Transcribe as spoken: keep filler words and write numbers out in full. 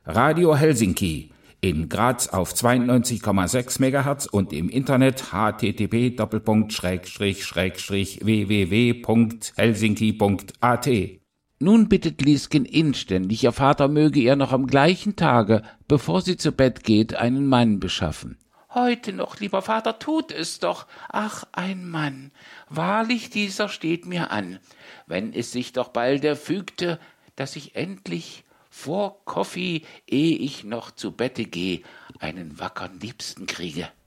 Radio Helsinki in Graz auf zweiundneunzig Komma sechs Megahertz und im Internet h t t p Doppelpunkt Schrägstrich Schrägstrich w w w Punkt helsinki Punkt a t. Nun bittet Liesken inständig, ihr Vater möge ihr noch am gleichen Tage, bevor sie zu Bett geht, einen Mann beschaffen. »Heute noch, lieber Vater, tut es doch. Ach, ein Mann. Wahrlich, dieser steht mir an. Wenn es sich doch bald erfügte, dass ich endlich vor Kaffee, ehe ich noch zu Bette geh, einen wackern Liebsten kriege.«